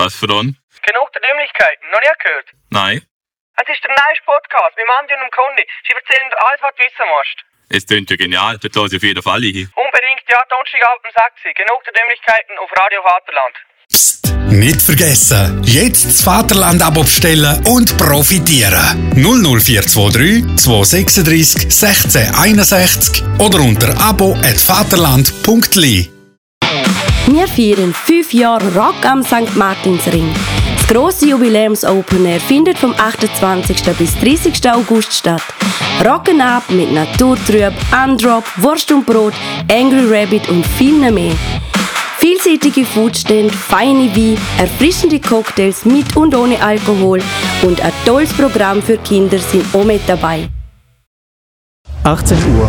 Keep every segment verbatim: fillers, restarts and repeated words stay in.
Was für ein? Genug der Dümmlichkeiten, noch nie gehört? Nein. Es ist der neue Podcast mit Andi und dem Conny. Sie erzählen dir alles, was du wissen musst. Es klingt ja genial, das lasse ich auf jeden Fall hin. Unbedingt, ja, Donnerstagabend um sechs Uhr. Genug der Dümmlichkeiten auf Radio Vaterland. Psst, nicht vergessen, jetzt das Vaterland-Abo bestellen und profitieren. null null vier zwei drei zwei sechs drei sechs eins eins oder unter abo at vaterland punkt l i. Wir feiern fünf Jahre Rock am Sankt Martinsring. Das grosse Jubiläums-Open Air findet vom achtundzwanzigsten bis dreißigsten August statt. Rocken ab mit Naturtrüb, Undrop, Wurst und Brot, Angry Rabbit und viel mehr. Vielseitige Foodstände, feine Weine, erfrischende Cocktails mit und ohne Alkohol und ein tolles Programm für Kinder sind auch mit dabei. achtzehn Uhr.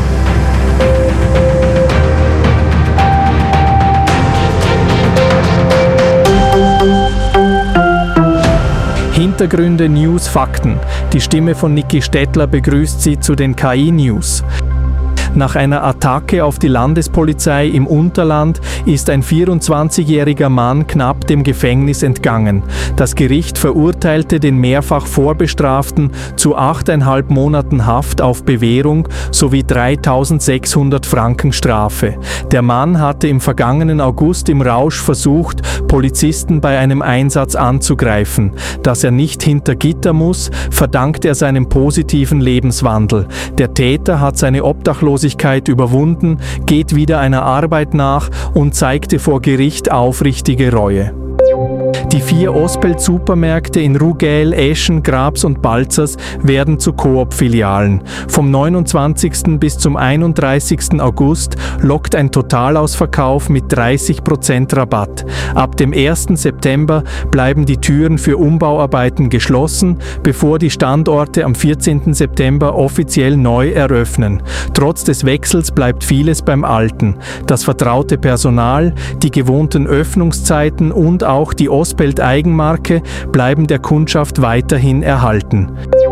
Hintergründe, News, Fakten. Die Stimme von Niki Stettler begrüßt Sie zu den K I-News. Nach einer Attacke auf die Landespolizei im Unterland ist ein vierundzwanzigjähriger Mann knapp dem Gefängnis entgangen. Das Gericht verurteilte den mehrfach Vorbestraften zu achteinhalb Monaten Haft auf Bewährung sowie dreitausendsechshundert Franken Strafe. Der Mann hatte im vergangenen August im Rausch versucht, Polizisten bei einem Einsatz anzugreifen. Dass er nicht hinter Gitter muss, verdankt er seinem positiven Lebenswandel. Der Täter hat seine Obdachlosigkeit überwunden, geht wieder einer Arbeit nach und zeigte vor Gericht aufrichtige Reue. Die vier Osbelt-Supermärkte in Rugel, Eschen, Grabs und Balzers werden zu Coop-Filialen. Vom neunundzwanzigsten bis zum einunddreißigsten August lockt ein Totalausverkauf mit dreißig Prozent Rabatt. Ab dem ersten September bleiben die Türen für Umbauarbeiten geschlossen, bevor die Standorte am vierzehnten September offiziell neu eröffnen. Trotz des Wechsels bleibt vieles beim Alten. Das vertraute Personal, die gewohnten Öffnungszeiten und auch die Osbelt-Eigenmarke bleiben der Kundschaft weiterhin erhalten.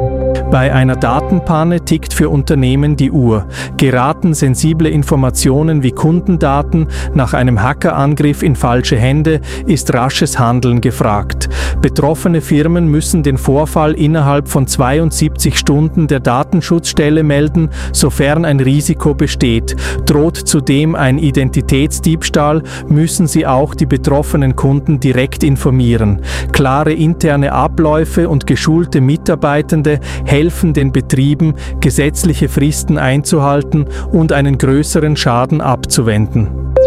Bei einer Datenpanne tickt für Unternehmen die Uhr. Geraten sensible Informationen wie Kundendaten nach einem Hackerangriff in falsche Hände, ist rasches Handeln gefragt. Betroffene Firmen müssen den Vorfall innerhalb von zweiundsiebzig Stunden der Datenschutzstelle melden, sofern ein Risiko besteht. Droht zudem ein Identitätsdiebstahl, müssen sie auch die betroffenen Kunden direkt informieren. Klare interne Abläufe und geschulte Mitarbeitende helfen den Betrieben, gesetzliche Fristen einzuhalten und einen größeren Schaden abzuwenden.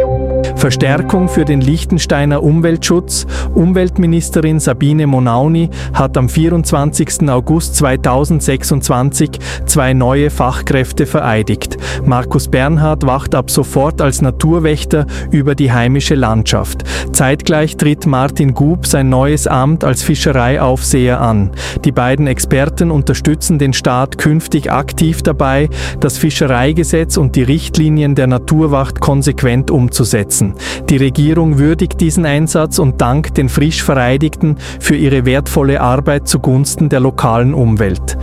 Verstärkung für den Liechtensteiner Umweltschutz. Umweltministerin Sabine Monauni hat am vierundzwanzigsten August zweitausendsechsundzwanzig zwei neue Fachkräfte vereidigt. Markus Bernhard wacht ab sofort als Naturwächter über die heimische Landschaft. Zeitgleich tritt Martin Gub sein neues Amt als Fischereiaufseher an. Die beiden Experten unterstützen den Staat künftig aktiv dabei, das Fischereigesetz und die Richtlinien der Naturwacht konsequent umzusetzen. Die Regierung würdigt diesen Einsatz und dankt den frisch Vereidigten für ihre wertvolle Arbeit zugunsten der lokalen Umwelt.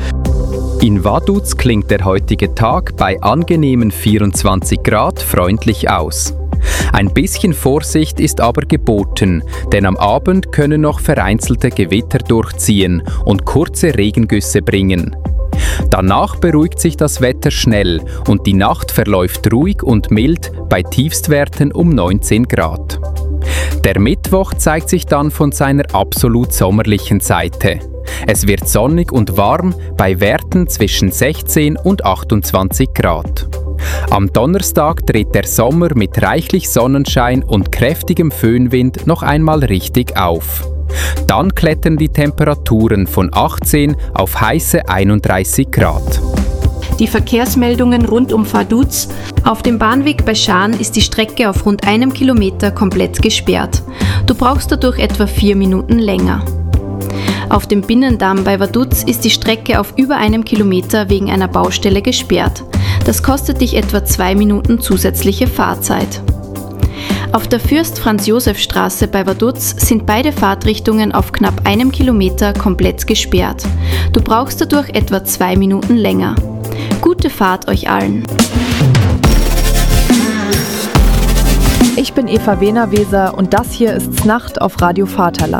In Vaduz klingt der heutige Tag bei angenehmen vierundzwanzig Grad freundlich aus. Ein bisschen Vorsicht ist aber geboten, denn am Abend können noch vereinzelte Gewitter durchziehen und kurze Regengüsse bringen. Danach beruhigt sich das Wetter schnell und die Nacht verläuft ruhig und mild bei Tiefstwerten um neunzehn Grad. Der Mittwoch zeigt sich dann von seiner absolut sommerlichen Seite. Es wird sonnig und warm bei Werten zwischen sechzehn und achtundzwanzig Grad. Am Donnerstag dreht der Sommer mit reichlich Sonnenschein und kräftigem Föhnwind noch einmal richtig auf. Dann klettern die Temperaturen von achtzehn auf heiße einunddreißig Grad. Die Verkehrsmeldungen rund um Vaduz. Auf dem Bahnweg bei Schaan ist die Strecke auf rund einem Kilometer komplett gesperrt. Du brauchst dadurch etwa vier Minuten länger. Auf dem Binnendamm bei Vaduz ist die Strecke auf über einem Kilometer wegen einer Baustelle gesperrt. Das kostet dich etwa zwei Minuten zusätzliche Fahrzeit. Auf der Fürst-Franz-Josef-Straße bei Vaduz sind beide Fahrtrichtungen auf knapp einem Kilometer komplett gesperrt. Du brauchst dadurch etwa zwei Minuten länger. Gute Fahrt euch allen! Ich bin Eva Wehner-Weser und das hier ist Znacht auf Radio Vaterland.